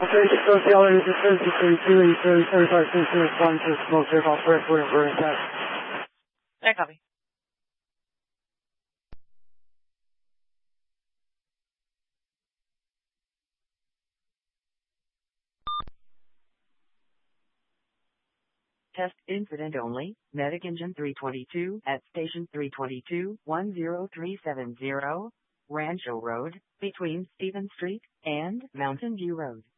Sociology defense between 2 and 35 cents in response to smoke trip off first whatever is that. That copy. Test incident only, Medic Engine 322 at Station 322, 10370, Rancho Road, between Stevens Street and Mountain View Road.